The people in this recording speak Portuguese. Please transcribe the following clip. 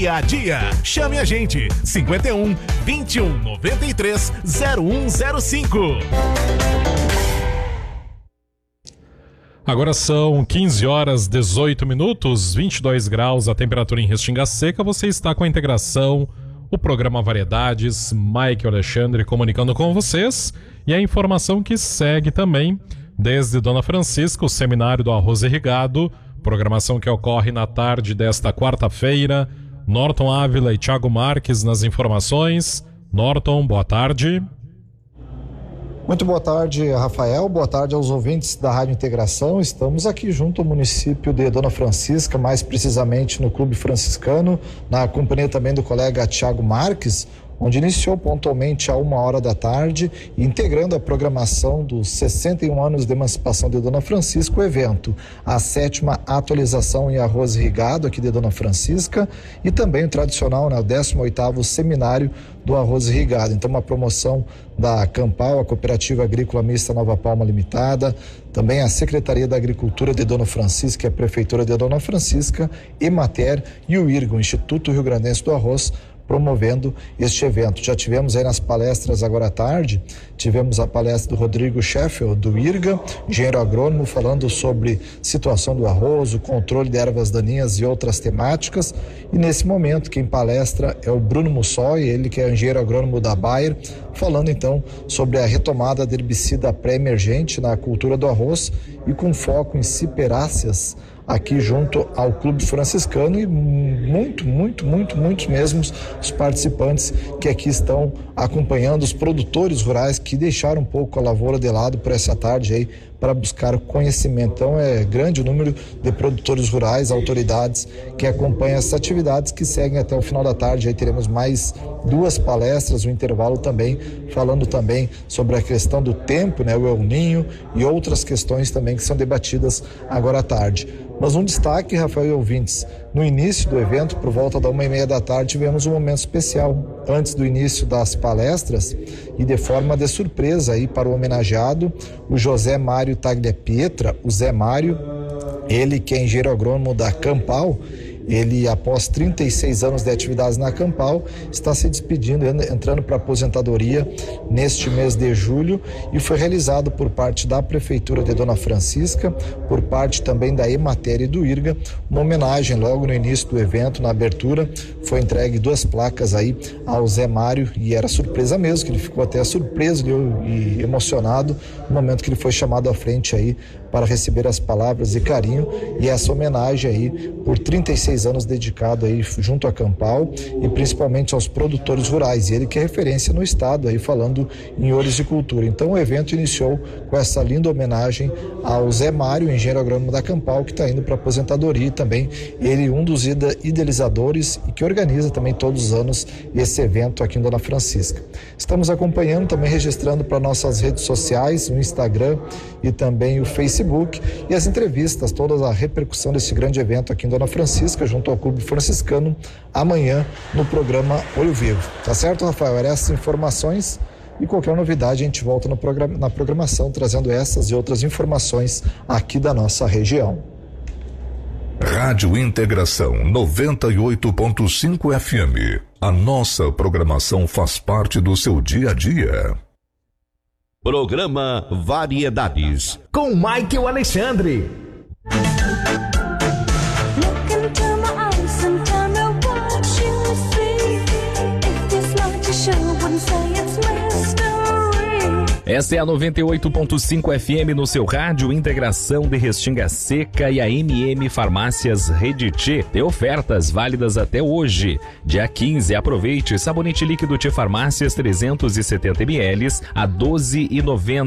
Dia a dia, chame a gente, 51 21 93 0105. Agora são 15 horas 18 minutos, 22 graus a temperatura em Restinga Seca. Você está com a integração, o programa Variedades, Mike Alexandre comunicando com vocês. E a informação que segue também, desde Dona Francisca, o Seminário do Arroz Irrigado, programação que ocorre na tarde desta quarta-feira. Norton Ávila e Thiago Marques nas informações. Norton, boa tarde. Muito boa tarde, Rafael. Boa tarde aos ouvintes da Rádio Integração. Estamos aqui junto ao município de Dona Francisca, mais precisamente no Clube Franciscano, na companhia também do colega Thiago Marques, onde iniciou pontualmente a 1h da tarde, integrando a programação dos 61 anos de emancipação de Dona Francisca, o evento, a 7ª atualização em arroz irrigado aqui de Dona Francisca e também o tradicional, né, o 18º seminário do arroz irrigado. Então, uma promoção da Campal, a Cooperativa Agrícola Mista Nova Palma Limitada, também a Secretaria da Agricultura de Dona Francisca e a Prefeitura de Dona Francisca, Emater e o IRGA, o Instituto Rio Grandense do Arroz, promovendo este evento. Já tivemos aí nas palestras agora à tarde, tivemos a palestra do Rodrigo Sheffield, do IRGA, engenheiro agrônomo, falando sobre situação do arroz, o controle de ervas daninhas e outras temáticas. E nesse momento, quem palestra é o Bruno Mussoi, ele que é engenheiro agrônomo da Bayer, falando então sobre a retomada de herbicida pré-emergente na cultura do arroz e com foco em ciperáceas, aqui junto ao Clube Franciscano, e muitos mesmos os participantes que aqui estão acompanhando, os produtores rurais que deixaram um pouco a lavoura de lado por essa tarde aí para buscar conhecimento. Então é grande o número de produtores rurais, autoridades que acompanham essas atividades, que seguem até o final da tarde. Aí teremos mais 2 palestras, um intervalo também, falando também sobre a questão do tempo, né, o El Ninho e outras questões também que são debatidas agora à tarde. Mas um destaque, Rafael e ouvintes, no início do evento, por volta da 1h30 da tarde, tivemos um momento especial, antes do início das palestras e de forma de surpresa aí para o homenageado, o José Mário Tagliapietra, o Zé Mário, ele que é engenheiro agrônomo da Campal. Ele, após 36 anos de atividades na Campal, está se despedindo, entrando para a aposentadoria neste mês de julho, e foi realizado por parte da Prefeitura de Dona Francisca, por parte também da Emater e do IRGA, uma homenagem logo no início do evento, na abertura, foi entregue 2 placas aí ao Zé Mário, e era surpresa mesmo, que ele ficou até surpreso e emocionado no momento que ele foi chamado à frente aí para receber as palavras de carinho e essa homenagem aí por 36 anos dedicado aí junto à Campal e principalmente aos produtores rurais. E ele que é referência no estado aí falando em horticultura. Então o evento iniciou com essa linda homenagem ao Zé Mário, engenheiro agrônomo da Campal, que está indo para aposentadoria, e também ele um dos idealizadores e que organiza também todos os anos esse evento aqui em Dona Francisca. Estamos acompanhando, também registrando para nossas redes sociais, o Instagram e também o Facebook, e as entrevistas, toda a repercussão desse grande evento aqui em Dona Francisca, junto ao Clube Franciscano, amanhã no programa Olho Vivo. Tá certo, Rafael? Eram essas informações, e qualquer novidade a gente volta na programação, trazendo essas e outras informações aqui da nossa região. Rádio Integração 98.5 FM. A nossa programação faz parte do seu dia a dia. Programa Variedades com Michael Alexandre. Essa é a 98.5 FM no seu rádio, Integração de Restinga Seca e a MM Farmácias Reditê. Tem ofertas válidas até hoje. Dia 15, aproveite sabonete líquido T Farmácias 370 ml a R$ 12,90.